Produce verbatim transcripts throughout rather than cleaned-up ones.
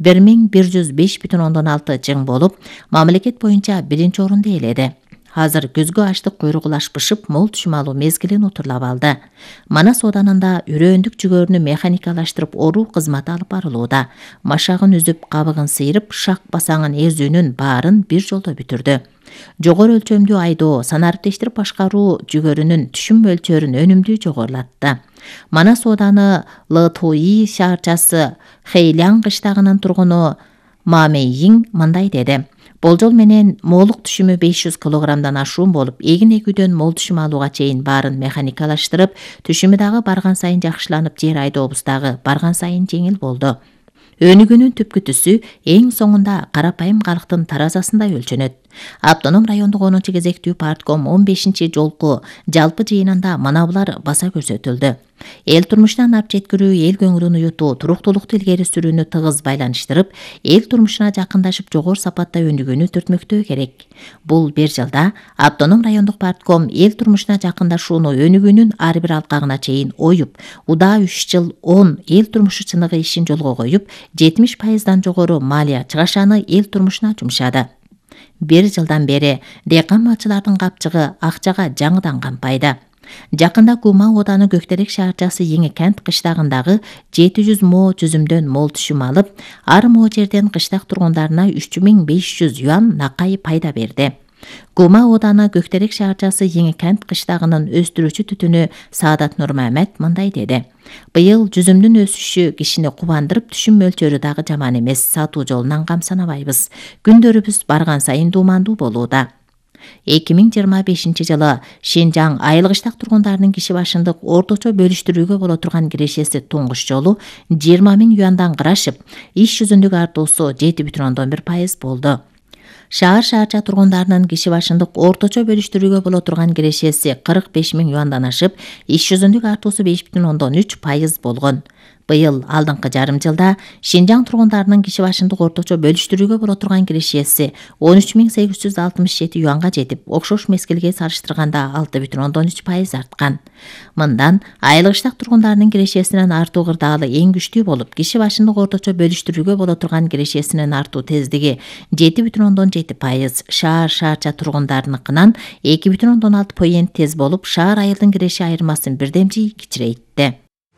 бир миң бир жүз беш бүтүн ондон алты жың болуп, мамлекет боюнча биринчи орунду ээледи. Азыр күзгү аштык куйругулаш бышып, мол түшүм алуу мезгилин утурлап алды. Манас Ооданында үрөөндүк жүгөрүнү механикалаштырып оруу кызматы алып барылууда. Машагын үзүп, кабыгын сыйрып, шак басаңын эзүүнүн баарын бир жолдо бүтүрдү. Жогору өлчөмдүү айдоо, санариптештирип башкаруу жүгөрүнүн түшүм мөлчөрүн өнүмдүү жогорулатты. Манас Ооданы Лытуи шаарчасы Хэйлян кыштагынын тургуну Ма Мэйин мындай деди. Болжол менен моолук түшүмү беш жүз килограммдан ашуун болуп, эгин эгүүдөн мол түшүм алууга чейин баарын механикалаштырып, түшүмү дагы барган сайын жакшыланып, жер айдообуз дагы барган сайын жеңил болду. Өнүгүүнүн түпкү түсү эң соңунда карапайым калктын таразасында өлчөнөт. Автоном райондук онунчу кезектүү партком он бешинчи жолку жалпы жыйынында мына булар баса көрсөтүлдү. Эл турмушуна ап жеткирүү, эл көңүлүн уютуу, туруктуулукту илгери сүрүүнү тыгыз байланыштырып, эл турмушуна жакындашып, жогору сапатта өнүгүүнү түртмөктөө керек. Бул бир жылда автоном райондук партком эл турмушуна жакындашууну өнүгүүнүн ар бир алкагына чейин оюп, удаа үч жыл он эл турмушу чыныгы ишин жолго коюп, жетимиш пайыздан жогору малия чыгашаны эл турмушуна жумшады. Бир жылдан бери дыйкан малчылардын капчыгы акчага жаңыдан кампайды. Жакында Кума Ооданы Көктерек шаарчасы Эңи кент кыштагындагы жети жүз мо жүзүмдөн мол түшүм алып, ар мо жерден кыштак тургундарына үч миң беш жүз юан накай пайда берди. Кума Ооданы Көктерек шаарчасы Эңи кент кыштагынын өстүрүүчү түтүнү Саадат Нурмамет мындай деди. Быйыл жүзүмдүн өсүшү кишини кубандырып, түшүм мөлчөрү дагы жаман эмес, сатуу жолунан камсанабайбыз. Күндөрүбүз барган сайын дуумандуу болууда. эки миң жыйырма бешинчи жылы Шинжаң айылгыштак тургундарынын киши башындык орточо бөлүштүрүүгө боло турган кирешеси туңгуч жолу жыйырма миң юандан кырашып, иш жүзүндүк артуусу жети бүтүн ондон бир пайыз болду. Шаар шаарча тургундарынын киши башындык орточо бөлүштүрүүгө боло турган кирешеси кырк беш миң юандан ашып, иш жүзүндүк артуусу беш бүтүн ондон үч пайыз болгон. Быйыл алдыңкы жарым жылда Шинжаң тургундарынын киши башындык орточо бөлүштүрүүгө боло турган кирешеси он үч миң сегиз жүз алтымыш жети юанга жетип, окшош мезгилге салыштырганда алты бүтүн ондон үч пайыз арткан. Мындан айылгыштак тургундарынын кирешесинин артуу кырдаалы эң күчтүү болуп, киши башындык орточо бөлүштүрүүгө боло турган кирешесинин артуу тездиги жети бүтүн ондон жети пайыз, шаар шаарча тургундарыныкынан эки бүтүн ондон алты пайыз тез болуп, шаар айылдын киреши айырмасын бирдемчи кичирейтти.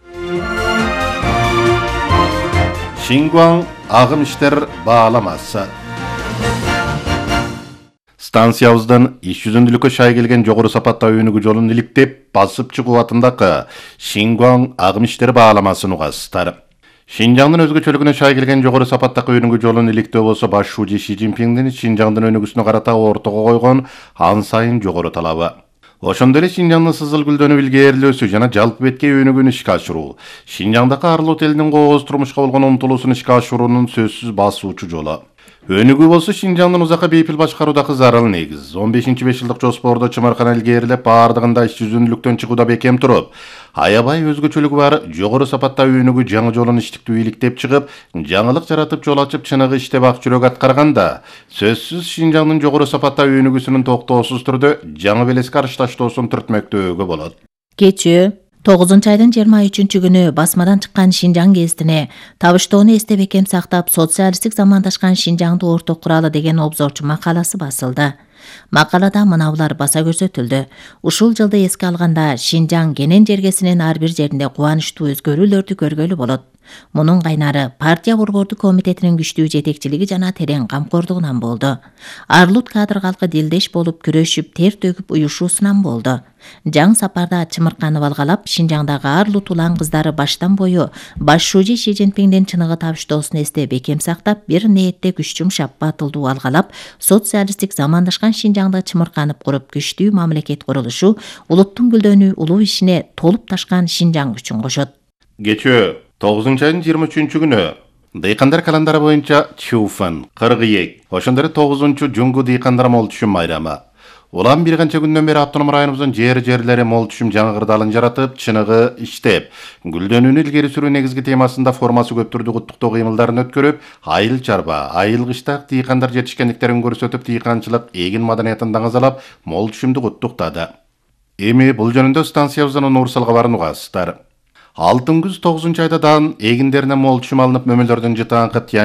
Шингуаң агым иштер бааламасы. Станциябыздан иш жүзүндүүлүккө шай келген жогору сапатта өнүгүү жолун иликтеп, басып чыгуу атындагы Шингуаң агым иштер бааламасын угасыздар. Шинжаңдын өзгөчөлүгүнө шай келген жогору сапаттагы өнүгүү жолун иликтөө болсо баш шууji Ши Цзиньпиңдин Шинжаңдын өнүгүүсүнө карата ортого койгон ан сайын жогору талабы. Ошондой эле Шинжаңдын сызыл гүлдөнүп илгээрилөөсү жана жалпы беткей өнүгүүнү ишке ашыруу, Шинжаңдагы арлуу элинин кооз турмушка болгон умтулуусун ишке ашыруунун сөзсүз басуучу жолу. Өнүгүү болсо Шинжаңдын узакка бейпил башкаруудагы зарыл негиз. он бешинчи беш жылдык жоспордо чымыркана илгээрилеп, баардыгында иш жүзүндүүлүктөн чыгууда бекем туруп, аябай өзгөчөлүгү бар жогору сапатта өнүгүү жаңы жолун иштиктүү иликтеп чыгып, жаңылык жаратып жол ачып чыныгы иштеп ак жүрөк аткарганда, сөзсүз Шинжаңдын жогору сапатта өнүгүүсүнүн токтоосуз түрдө жаңы белес карышташтоосун түртмөктөөгө болот. Кечүү тогузунчу айдын жыйырма үчүнчү күнү басмадан чыккан Шинжаң гезитине табыштоону эсте бекем сактап, социалисттик замандашкан Шинжаңды орток куралы деген обзорчу макаласы басылды. Макалада мына булар баса көрсөтүлдү. Ушул жылды эске алганда Шинжаң кенен жергесинин ар бир жеринде кубанычтуу өзгөрүүлөрдү көргөлү болот. Мунун кайнары партия борбордук комитетинин күчтүү жетекчилиги жана терең камкордугунан болду. Арлут кадр калкы дилдеш болуп күрөшүп, тер төгүп уюшуусунан болду. Жаң сапарда чымырканып алгалап, Шинжаңдагы арлут улан кыздары баштан бою баш шууji Ши Цзиньпиңдин чыныгы табыштоосун эсте бекем сактап, бир ниетте күч жумшап, батылдуу алгалап, социалисттик замандашкан Шинжаңды чымырканып куруп, күчтүү мамлекет курулушу, улуттун гүлдөнүү улуу ишине толуп ташкан Шинжаң үчүн кошот. Кечөө тогузунчу айдын жыйырма үчүнчү күнү дыйкандар календары боюнча Чуфан, кыргыйек, ошондой тогузунчу жуңгу дыйкандар мол түшүм майрамы. Улам бир канча күндөн бери автоном районубуздун жер-жерлери мол түшүм жаңы кырдаалын жаратып, чыныгы иштеп, гүлдөнүүнү илгери сүрүү негизги темасында формасы көп түрдүү куттуктоо кыймылдарын өткөрүп, айыл чарба, айылгыштак дыйкандар жетишкендиктерин көрсөтүп, дыйканчылык эгин маданиятын даңазалап, мол түшүмдү куттуктады. Эми бул жөнүндө станциябыздан Нурсал кабарын угасыздар. Алтын күз тогузунчу айда дан эгиндерине мол түшүм алынып, мөмөлөрдүн жытаңкы